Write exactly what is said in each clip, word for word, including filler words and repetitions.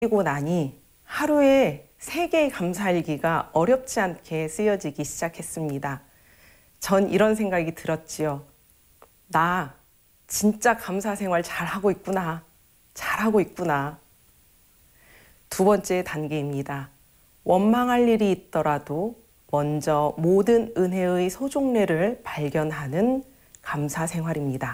그리고 나니 하루에 세 개의 감사일기가 어렵지 않게 쓰여지기 시작했습니다. 전 이런 생각이 들었지요. 나 진짜 감사 생활 잘하고 있구나. 잘하고 있구나. 두 번째 단계입니다. 원망할 일이 있더라도 먼저 모든 은혜의 소종례를 발견하는 감사 생활입니다.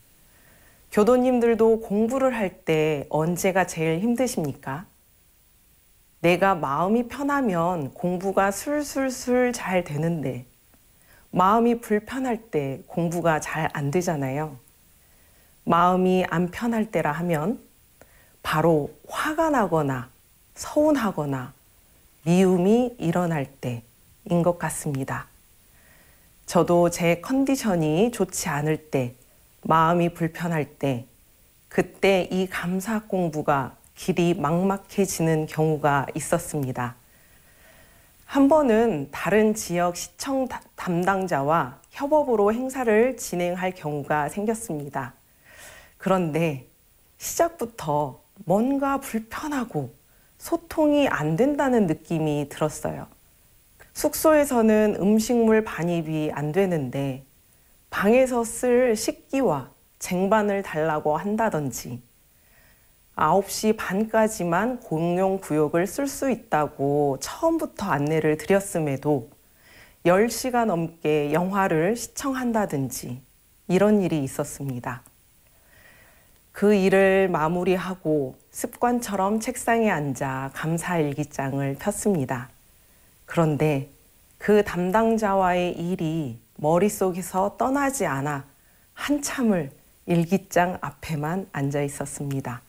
교도님들도 공부를 할 때 언제가 제일 힘드십니까? 내가 마음이 편하면 공부가 술술술 잘 되는데 마음이 불편할 때 공부가 잘 안 되잖아요. 마음이 안 편할 때라 하면 바로 화가 나거나 서운하거나 미움이 일어날 때인 것 같습니다. 저도 제 컨디션이 좋지 않을 때, 마음이 불편할 때, 그때 이 감사 공부가 길이 막막해지는 경우가 있었습니다. 한 번은 다른 지역 시청 담당자와 협업으로 행사를 진행할 경우가 생겼습니다. 그런데 시작부터 뭔가 불편하고 소통이 안 된다는 느낌이 들었어요. 숙소에서는 음식물 반입이 안 되는데 방에서 쓸 식기와 쟁반을 달라고 한다든지 아홉 시 반까지만 공용 구역을 쓸 수 있다고 처음부터 안내를 드렸음에도 열 시가 넘게 영화를 시청한다든지 이런 일이 있었습니다. 그 일을 마무리하고 습관처럼 책상에 앉아 감사일기장을 폈습니다. 그런데 그 담당자와의 일이 머릿속에서 떠나지 않아 한참을 일기장 앞에만 앉아 있었습니다.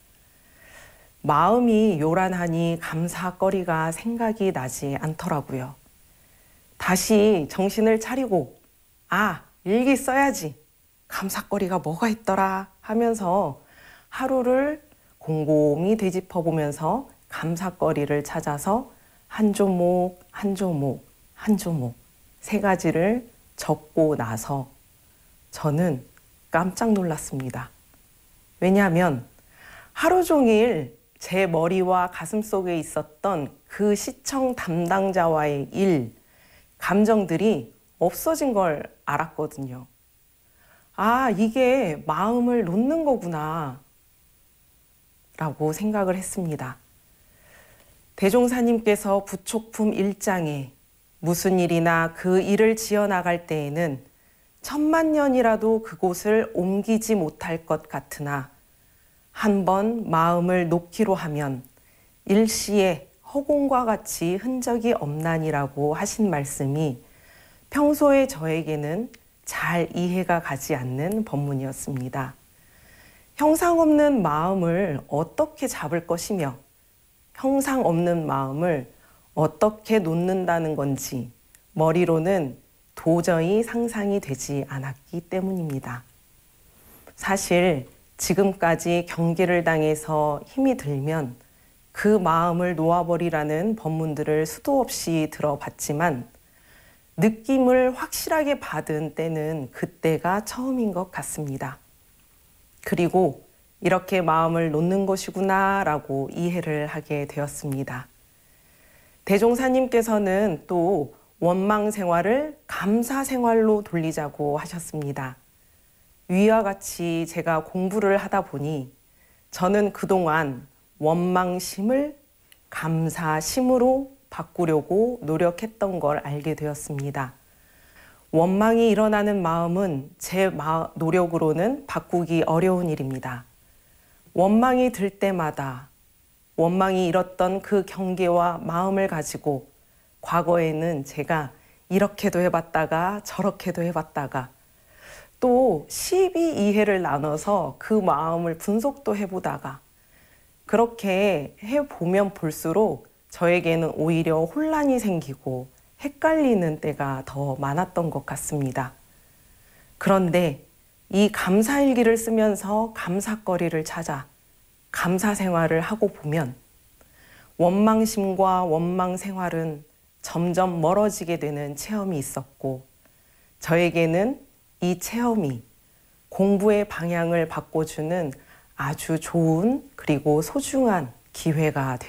마음이 요란하니 감사거리가 생각이 나지 않더라고요. 다시 정신을 차리고 아, 일기 써야지. 감사거리가 뭐가 있더라 하면서 하루를 곰곰이 되짚어 보면서 감사거리를 찾아서 한 조목, 한 조목, 한 조목 세 가지를 적고 나서 저는 깜짝 놀랐습니다. 왜냐하면 하루 종일 제 머리와 가슴 속에 있었던 그 시청 담당자와의 일, 감정들이 없어진 걸 알았거든요. 아, 이게 마음을 놓는 거구나 라고 생각을 했습니다. 대종사님께서 부촉품 일 장에 무슨 일이나 그 일을 지어나갈 때에는 천만 년이라도 그곳을 옮기지 못할 것 같으나 한번 마음을 놓기로 하면 일시에 허공과 같이 흔적이 없나니라고 하신 말씀이 평소에 저에게는 잘 이해가 가지 않는 법문이었습니다. 형상 없는 마음을 어떻게 잡을 것이며 형상 없는 마음을 어떻게 놓는다는 건지 머리로는 도저히 상상이 되지 않았기 때문입니다. 사실 지금까지 경계를 당해서 힘이 들면 그 마음을 놓아버리라는 법문들을 수도 없이 들어봤지만 느낌을 확실하게 받은 때는 그때가 처음인 것 같습니다. 그리고 이렇게 마음을 놓는 것이구나 라고 이해를 하게 되었습니다. 대종사님께서는 또 원망 생활을 감사 생활로 돌리자고 하셨습니다. 위와 같이 제가 공부를 하다 보니 저는 그동안 원망심을 감사심으로 바꾸려고 노력했던 걸 알게 되었습니다. 원망이 일어나는 마음은 제 노력으로는 바꾸기 어려운 일입니다. 원망이 들 때마다 원망이 일었던 그 경계와 마음을 가지고 과거에는 제가 이렇게도 해봤다가 저렇게도 해봤다가 또 십이 이해를 나눠서 그 마음을 분석도 해보다가 그렇게 해보면 볼수록 저에게는 오히려 혼란이 생기고 헷갈리는 때가 더 많았던 것 같습니다. 그런데 이 감사일기를 쓰면서 감사거리를 찾아 감사 생활을 하고 보면 원망심과 원망 생활은 점점 멀어지게 되는 체험이 있었고 저에게는 이 체험이 공부의 방향을 바꿔주는 아주 좋은 그리고 소중한 기회가